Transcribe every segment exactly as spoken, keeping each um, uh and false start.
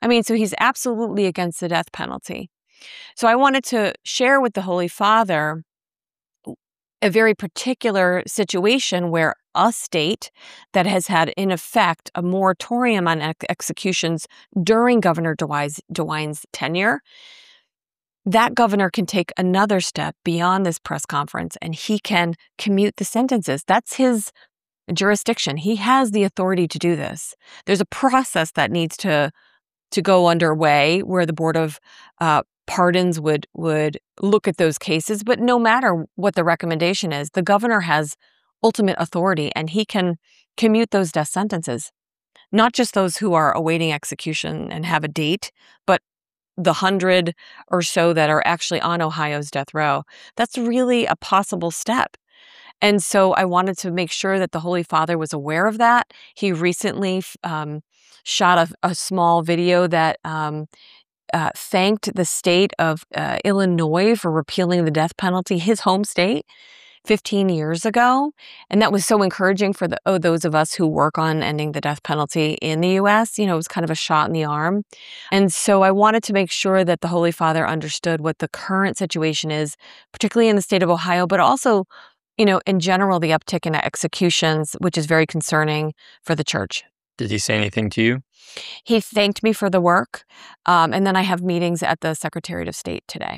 I mean, so he's absolutely against the death penalty. So I wanted to share with the Holy Father a very particular situation where a state that has had, in effect, a moratorium on ex- executions during Governor DeWine's, DeWine's tenure, that governor can take another step beyond this press conference, and he can commute the sentences. That's his jurisdiction. He has the authority to do this. There's a process that needs to to go underway where the Board of uh, Pardons would would look at those cases. But no matter what the recommendation is, the governor has ultimate authority, and he can commute those death sentences. Not just those who are awaiting execution and have a date, but the hundred or so that are actually on Ohio's death row. That's really a possible step. And so I wanted to make sure that the Holy Father was aware of that. He recently um, shot a, a small video that um, uh, thanked the state of uh, Illinois for repealing the death penalty, his home state, fifteen years ago. And that was so encouraging for the, oh, those of us who work on ending the death penalty in the U S. You know, it was kind of a shot in the arm. And so I wanted to make sure that the Holy Father understood what the current situation is, particularly in the state of Ohio, but also, you know, in general, the uptick in executions, which is very concerning for the church. Did he say anything to you? He thanked me for the work. Um, and then I have meetings at the Secretariat of State today.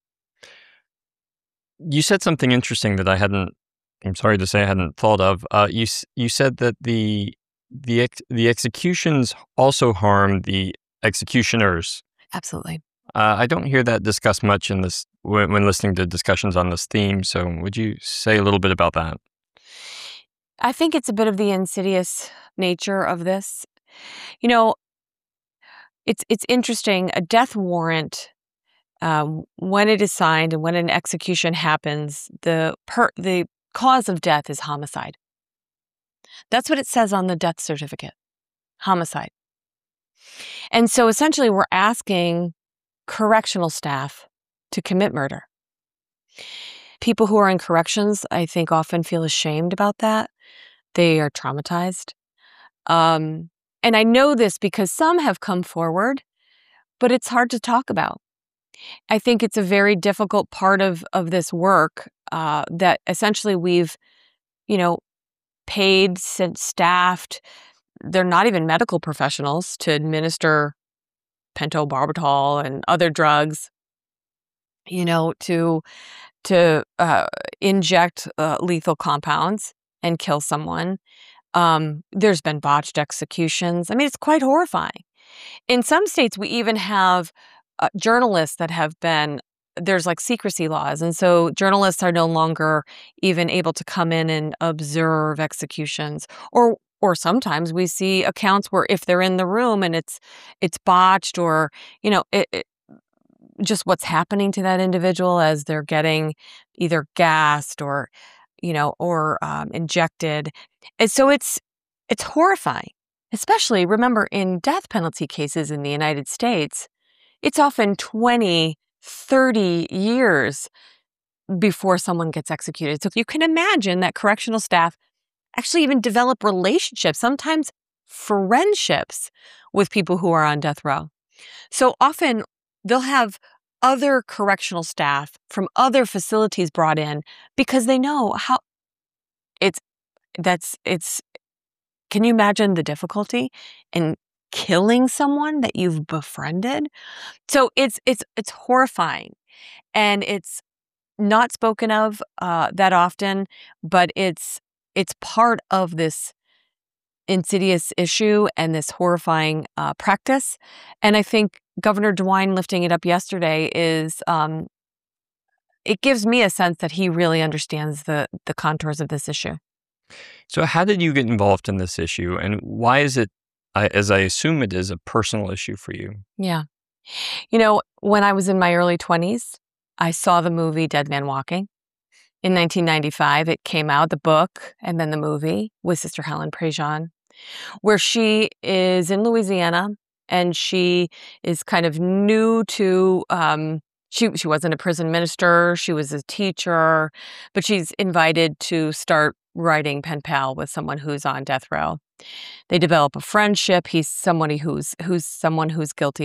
You said something interesting that I hadn't, I'm sorry to say I hadn't thought of. Uh, you you said that the the ex, the executions also harm the executioners. Absolutely. Uh, I don't hear that discussed much in this when, when listening to discussions on this theme. So would you say a little bit about that? I think it's a bit of the insidious nature of this. You know, it's it's interesting. A death warrant, um, when it is signed and when an execution happens, the per, the cause of death is homicide. That's what it says on the death certificate, homicide. And so essentially we're asking correctional staff to commit murder. People who are in corrections, I think, often feel ashamed about that. They are traumatized. Um, and I know this because some have come forward, but it's hard to talk about. I think it's a very difficult part of, of this work uh, that essentially we've, you know, paid, staffed. They're not even medical professionals to administer pentobarbital and other drugs, you know, to to uh, inject uh, lethal compounds and kill someone. Um, there's been botched executions. I mean, it's quite horrifying. In some states, we even have uh, journalists that have been, there's like secrecy laws. And so journalists are no longer even able to come in and observe executions. Or or sometimes we see accounts where if they're in the room and it's it's botched, or, you know, it, it, just what's happening to that individual as they're getting either gassed or, you know, or um, injected. And so it's it's horrifying, especially, remember, in death penalty cases in the United States, it's often twenty, thirty years before someone gets executed. So you can imagine that correctional staff actually even develop relationships, sometimes friendships, with people who are on death row. So often they'll have other correctional staff from other facilities brought in because they know how it's, that's, it's, can you imagine the difficulty in killing someone that you've befriended? So it's, it's, it's horrifying, and it's not spoken of uh, that often, but it's, it's part of this insidious issue and this horrifying uh, practice. And I think Governor DeWine lifting it up yesterday is, um, it gives me a sense that he really understands the the contours of this issue. So how did you get involved in this issue, and why is it, I, as I assume it is, a personal issue for you? Yeah. You know, when I was in my early twenties, I saw the movie Dead Man Walking. In nineteen ninety-five, it came out, the book, and then the movie with Sister Helen Prejean, where she is in Louisiana, and she is kind of new to, um, she, she wasn't a prison minister, she was a teacher, but she's invited to start writing pen pal with someone who's on death row. They develop a friendship. He's somebody who's who's someone who's guilty